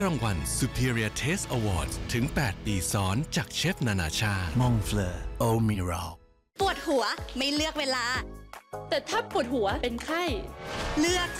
รางวัล Superior Taste Awards ถึง 8 ปีซ้อนจากเชฟนานาชาติมองเฟลอโอมิรัลปวดหัวไม่เลือกเวลาแต่ถ้าปวดหัวเป็นไข้เลือก